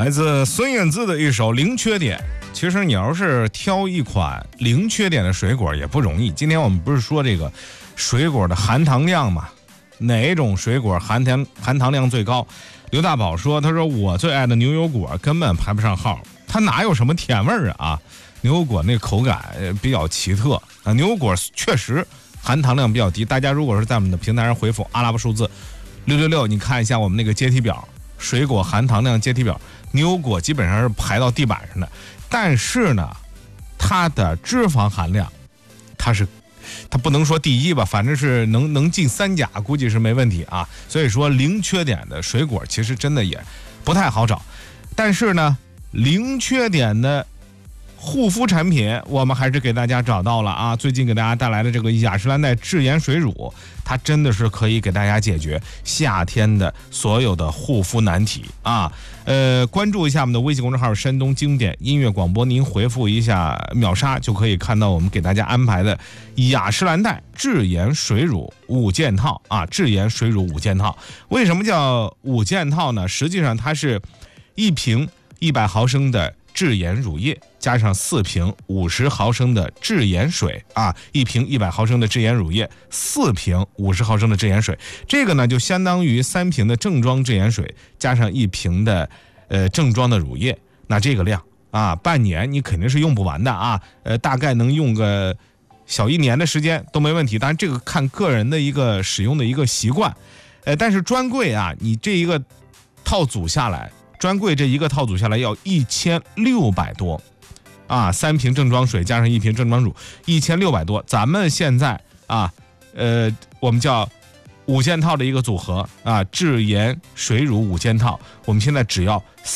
来自孙燕姿的一首《零缺点》。其实你要是挑一款零缺点的水果也不容易。今天我们不是说这个水果的含糖量吗？哪种水果含糖量最高？刘大宝说，他说我最爱的牛油果根本排不上号，它哪有什么甜味儿啊？牛油果那口感比较奇特啊，牛油果确实含糖量比较低。大家如果是在我们的平台上回复阿拉伯数字666，你看一下我们那个阶梯表，水果含糖量阶梯表，牛油果基本上是排到地板上的。但是呢，它的脂肪含量，它不能说第一吧，反正是能进3甲，估计是没问题啊。所以说零缺点的水果其实真的也不太好找。但是呢，零缺点的护肤产品我们还是给大家找到了啊！最近给大家带来的这个雅诗兰黛智颜水乳，它真的是可以给大家解决夏天的所有的护肤难题啊！关注一下我们的微信公众号山东经典音乐广播，您回复一下秒杀就可以看到我们给大家安排的雅诗兰黛智颜水乳5件套啊！智颜水乳5件套，为什么叫5件套呢？实际上它是1瓶100毫升的智颜乳液，加上4瓶50毫升的智颜水啊，1瓶100毫升的智颜乳液，4瓶50毫升的智颜水，这个呢就相当于3瓶的正装智颜水加上1瓶的正装的乳液，那这个量啊，半年你肯定是用不完的啊，大概能用个小1年的时间都没问题。当然这个看个人的一个使用的一个习惯，但是专柜啊，你这一个套组下来。专柜这一个套组下来要1600多啊，3瓶正装水加上1瓶正装乳，1600多。咱们现在啊，我们叫5件套的一个组合啊，智颜水乳5件套，我们现在只要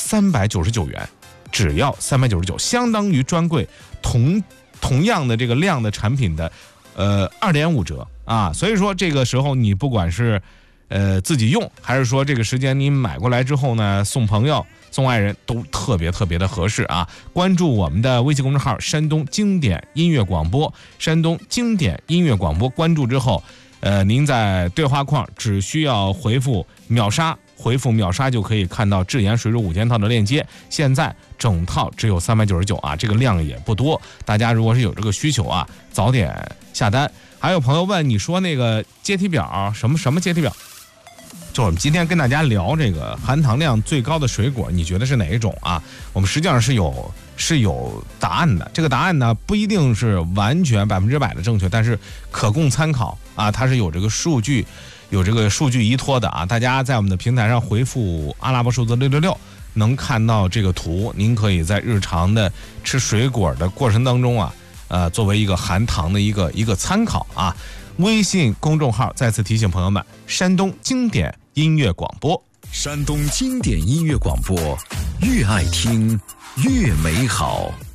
399元，只要399，相当于专柜同样的这个量的产品的2.5折啊。所以说这个时候你不管是自己用，还是说这个时间你买过来之后呢，送朋友送爱人都特别的合适啊！关注我们的微信公众号山东经典音乐广播，山东经典音乐广播，关注之后您在对话框只需要回复秒杀，就可以看到智颜水乳5件套的链接。现在整套只有399啊，这个量也不多，大家如果是有这个需求啊，早点下单。还有朋友问你说那个阶梯表，什么阶梯表？就是我们今天跟大家聊这个含糖量最高的水果，你觉得是哪一种啊？我们实际上是有答案的。这个答案呢不一定是完全100%的正确，但是可供参考啊。它是有这个数据依托的啊。大家在我们的平台上回复阿拉伯数字666，能看到这个图，您可以在日常的吃水果的过程当中啊，作为一个含糖的一个参考啊。微信公众号再次提醒朋友们，山东经典音乐广播， 山东经典音乐广播，越爱听越美好。